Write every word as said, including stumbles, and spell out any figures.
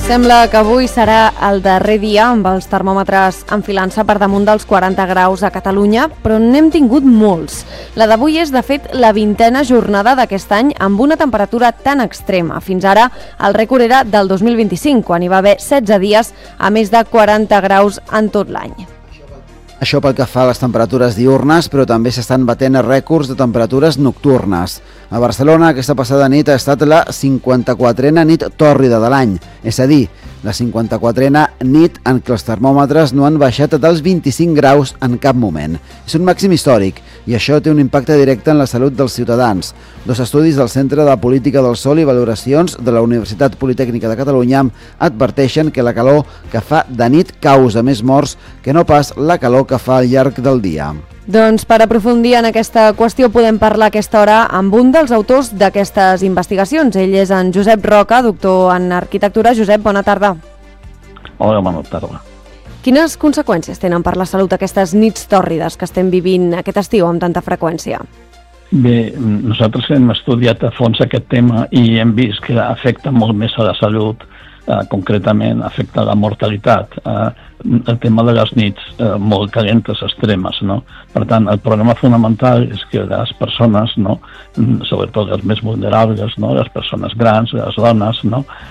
Sembla que avui serà el darrer dia amb els termòmetres enfilant-se per damunt dels quaranta graus a Catalunya, però n'hem tingut molts. La d'avui és, de fet, la vintena jornada d'aquest any amb una temperatura tan extrema. Fins ara, el rècord era del dos mil vint-i-cinc, quan hi va haver setze dies a més de quaranta graus en tot l'any. Això pel que fa a les temperatures diurnes, però també s'estan batent rècords de temperatures nocturnes. A Barcelona, aquesta passada nit ha estat la cinquanta-quatrena nit tòrrida de l'any, és a dir, la cinquanta-quatrena nit en què els termòmetres no han baixat dels vint-i-cinc graus en cap moment. És un màxim històric i això té un impacte directe en la salut dels ciutadans. Dos estudis del Centre de Política del Sol i Valoracions de la Universitat Politècnica de Catalunya adverteixen que la calor que fa de nit causa més morts que no pas la calor que fa al llarg del dia. Doncs per aprofundir en aquesta qüestió podem parlar a aquesta hora amb un dels autors d'aquestes investigacions. Ell és en Josep Roca, doctor en arquitectura. Josep, bona tarda. Hola, bona tarda. Quines conseqüències tenen per la salut aquestes nits tòrrides que estem vivint aquest estiu amb tanta freqüència? Bé, nosaltres hem estudiat a fons aquest tema i hem vist que afecta molt més a la salut, eh, concretament afecta la mortalitat, eh, el tema de les nits eh, molt calentes, extremes, no? Per tant, el problema fonamental és que les persones, no, sobretot les més vulnerables, no, les persones grans, les dones, no,